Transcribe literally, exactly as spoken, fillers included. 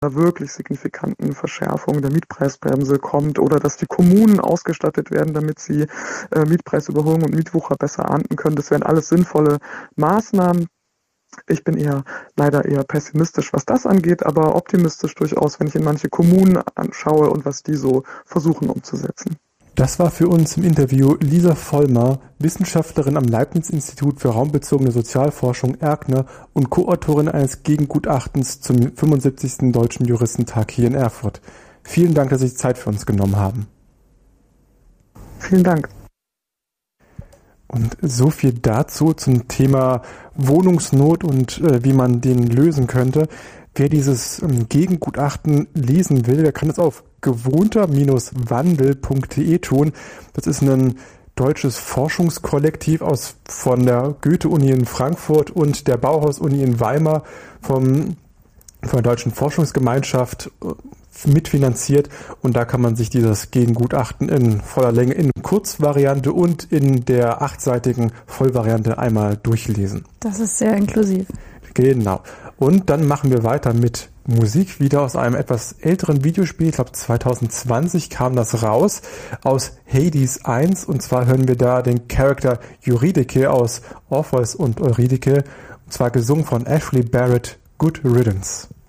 wirklich signifikanten Verschärfung der Mietpreisbremse kommt oder dass die Kommunen ausgestattet werden, damit sie äh, Mietpreisüberholung und Mietwucher besser ahnden können. Das wären alles sinnvolle Maßnahmen. Ich bin eher leider eher pessimistisch, was das angeht, aber optimistisch durchaus, wenn ich in manche Kommunen anschaue und was die so versuchen umzusetzen. Das war für uns im Interview Lisa Vollmer, Wissenschaftlerin am Leibniz-Institut für raumbezogene Sozialforschung Erkner und Co-Autorin eines Gegengutachtens zum fünfundsiebzigsten Deutschen Juristentag hier in Erfurt. Vielen Dank, dass Sie sich Zeit für uns genommen haben. Vielen Dank. Und so viel dazu zum Thema Wohnungsnot und äh, wie man den lösen könnte. Wer dieses ähm, Gegengutachten lesen will, der kann es auf gewohnter Wandel punkt de tun. Das ist ein deutsches Forschungskollektiv aus von der Goethe-Uni in Frankfurt und der Bauhaus-Uni in Weimar vom, von der Deutschen Forschungsgemeinschaft mitfinanziert. Und da kann man sich dieses Gegengutachten in voller Länge in Kurzvariante und in der achtseitigen Vollvariante einmal durchlesen. Das ist sehr inklusiv. Genau. Und dann machen wir weiter mit Musik wieder aus einem etwas älteren Videospiel. Ich glaube zwanzig zwanzig kam das raus aus Hades eins. Und zwar hören wir da den Charakter Eurydike aus Orpheus und Eurydike. Und zwar gesungen von Ashley Barrett. Good Riddance.